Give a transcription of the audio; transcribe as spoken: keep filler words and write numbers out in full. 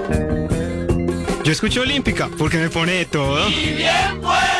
Yo escucho Olímpica porque me pone de todo. Y bien pues.